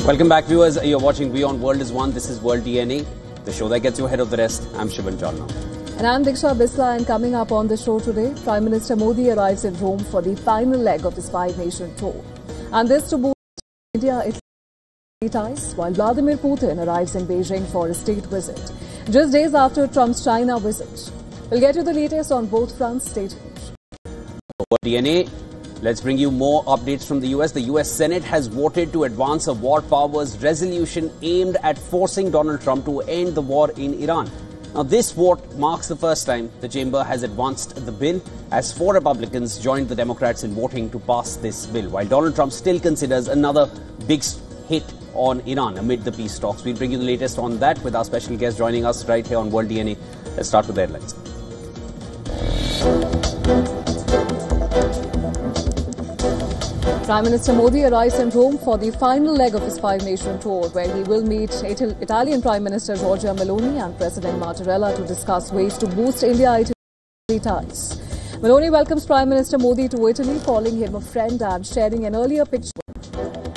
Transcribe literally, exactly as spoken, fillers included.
Welcome back, viewers. You're watching Beyond World is One. This is World D N A, the show that gets you ahead of the rest. I'm Shivan Jalna. And I'm Diksha Bisla, and coming up on the show today, Prime Minister Modi arrives in Rome for the final leg of his five-nation tour. And this to boost India-Italy ties, while Vladimir Putin arrives in Beijing for a state visit, just days after Trump's China visit. We'll get you the latest on both fronts. Stay tuned. World D N A. Let's bring you more updates from the U S. The U S Senate has voted to advance a war powers resolution aimed at forcing Donald Trump to end the war in Iran. Now, this vote marks the first time the chamber has advanced the bill, as four Republicans joined the Democrats in voting to pass this bill, while Donald Trump still considers another big hit on Iran amid the peace talks. We'll bring you the latest on that with our special guest joining us right here on World D N A. Let's start with the headlines. Prime Minister Modi arrives in Rome for the final leg of his five-nation tour, where he will meet Italian Prime Minister Giorgia Meloni and President Mattarella to discuss ways to boost India-Italy ties. Meloni welcomes Prime Minister Modi to Italy, calling him a friend and sharing an earlier picture